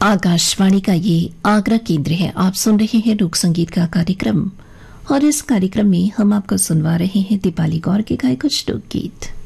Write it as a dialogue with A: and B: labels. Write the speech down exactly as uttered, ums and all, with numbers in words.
A: आकाशवाणी का ये आगरा केंद्र है। आप सुन रहे हैं लोक संगीत का कार्यक्रम और इस कार्यक्रम में हम आपको सुनवा रहे हैं दीपाली गौर के गाए कुछ लोकगीत।